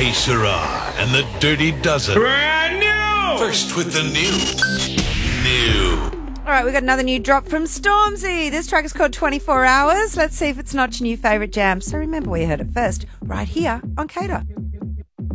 Que Sera and the Dirty Dozen. Brand new! First with the new. All right, we got another new drop from Stormzy. This track is called 24 Hours. Let's see if it's not your new favourite jam. So remember where you heard it first, right here on Cater.